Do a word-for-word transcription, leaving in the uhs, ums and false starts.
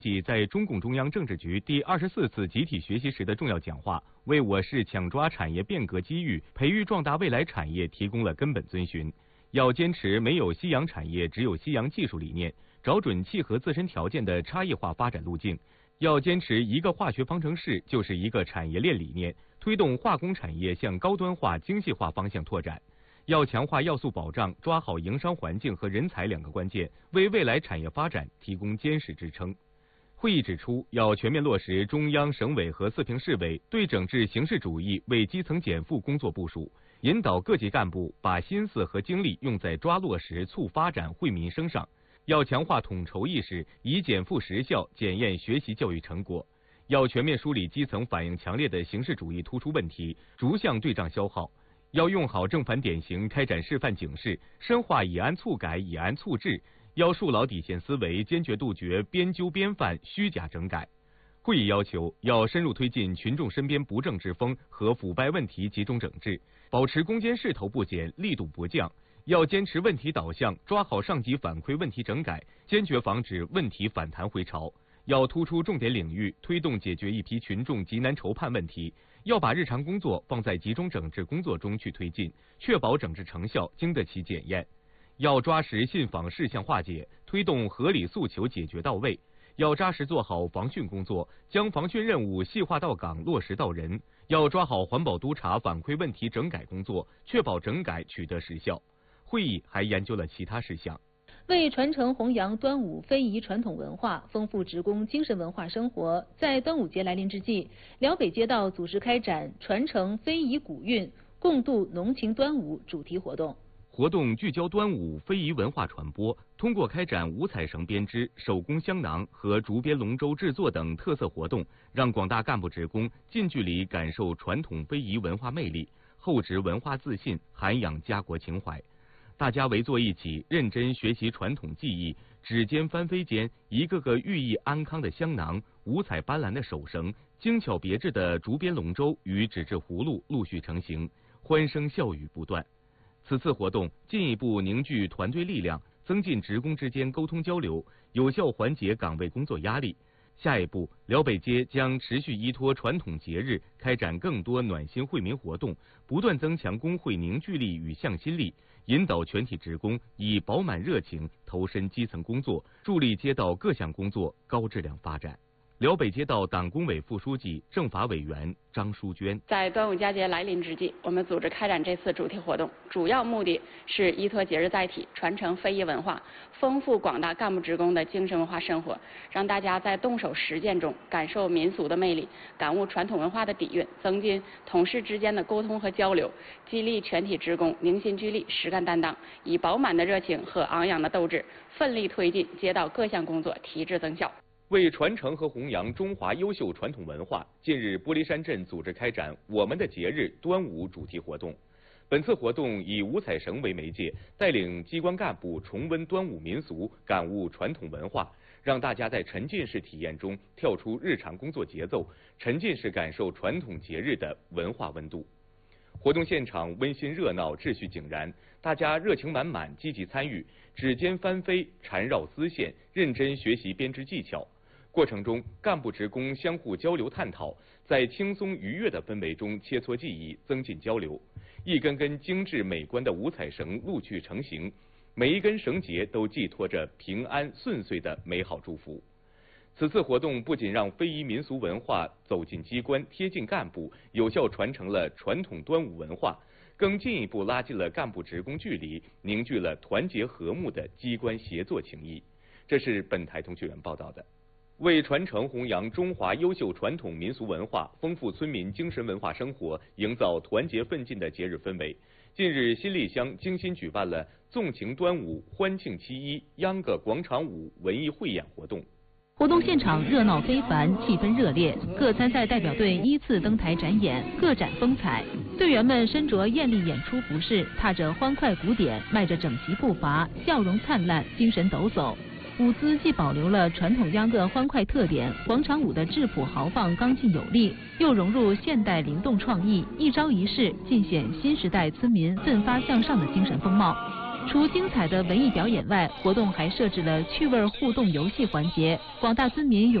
即在中共中央政治局第二十四次集体学习时的重要讲话，为我市抢抓产业变革机遇、培育壮大未来产业提供了根本遵循。要坚持没有夕阳产业，只有夕阳技术理念，找准契合自身条件的差异化发展路径。要坚持一个化学方程式就是一个产业链理念，推动化工产业向高端化、精细化方向拓展。要强化要素保障，抓好营商环境和人才两个关键，为未来产业发展提供坚实支撑。会议指出，要全面落实中央、省委和四平市委对整治形式主义为基层减负工作部署，引导各级干部把心思和精力用在抓落实、促发展、惠民生上。要强化统筹意识，以减负实效检验学习教育成果。要全面梳理基层反应强烈的形式主义突出问题，逐项对账消耗。要用好正反典型，开展示范警示，深化以安促改、以安促治。要树牢底线思维，坚决杜绝边纠边犯、虚假整改。会议要求，要深入推进群众身边不正之风和腐败问题集中整治，保持攻坚势头不减、力度不降。要坚持问题导向，抓好上级反馈问题整改，坚决防止问题反弹回潮。要突出重点领域，推动解决一批群众急难愁盼问题。要把日常工作放在集中整治工作中去推进，确保整治成效经得起检验。要抓实信访事项化解，推动合理诉求解决到位。要扎实做好防汛工作，将防汛任务细化到岗、落实到人。要抓好环保督查反馈问题整改工作，确保整改取得实效。会议还研究了其他事项。 为传承弘扬端午非遗传统文化，丰富职工精神文化生活，在端午节来临之际，辽北街道组织开展传承非遗古韵，共度浓情端午主题活动。 活动聚焦端午非遗文化传播，通过开展五彩绳编织、手工香囊和竹编龙舟制作等特色活动，让广大干部职工近距离感受传统非遗文化魅力，厚植文化自信，涵养家国情怀。大家围坐一起，认真学习传统技艺，指尖翻飞间，一个个寓意安康的香囊、五彩斑斓的手绳、精巧别致的竹编龙舟与纸质葫芦陆续成型，欢声笑语不断。此次活动进一步凝聚团队力量，增进职工之间沟通交流，有效缓解岗位工作压力。下一步，辽北街将持续依托传统节日，开展更多暖心惠民活动，不断增强工会凝聚力与向心力，引导全体职工以饱满热情投身基层工作，助力街道各项工作高质量发展。辽北街道党工委副书记、政法委员张淑娟： 在端午佳节来临之际，我们组织开展这次主题活动，主要目的是依托节日载体，传承非遗文化，丰富广大干部职工的精神文化生活，让大家在动手实践中感受民俗的魅力，感悟传统文化的底蕴，增进同事之间的沟通和交流，激励全体职工凝心聚力、实干担当，以饱满的热情和昂扬的斗志，奋力推进街道各项工作提质增效。 为传承和弘扬中华优秀传统文化，近日玻璃山镇组织开展我们的节日端午主题活动。本次活动以五彩绳为媒介，带领机关干部重温端午民俗，感悟传统文化，让大家在沉浸式体验中跳出日常工作节奏，沉浸式感受传统节日的文化温度。活动现场温馨热闹，秩序井然，大家热情满满，积极参与，指尖翻飞，缠绕丝线，认真学习编织技巧。过程中，干部职工相互交流探讨，在轻松愉悦的氛围中切磋技艺，增进交流。一根根精致美观的五彩绳陆续成型，每一根绳结都寄托着平安顺遂的美好祝福。此次活动不仅让非遗民俗文化走进机关、贴近干部，有效传承了传统端午文化，更进一步拉近了干部职工距离，凝聚了团结和睦的机关协作情谊。这是本台通讯员报道的。为传承弘扬中华优秀传统民俗文化，丰富村民精神文化生活，营造团结奋进的节日氛围，近日新立乡精心举办了纵情端午、欢庆七一、秧歌广场舞文艺汇演活动。 活动现场热闹非凡，气氛热烈，各参赛代表队依次登台展演，各展风采。队员们身着艳丽演出服饰，踏着欢快鼓点，迈着整齐步伐，笑容灿烂，精神抖擞。舞姿既保留了传统秧歌欢快特点，广场舞的质朴豪放、刚劲有力，又融入现代灵动创意，一招一式尽显新时代村民奋发向上的精神风貌。 除精彩的文艺表演外，活动还设置了趣味互动游戏环节，广大村民踊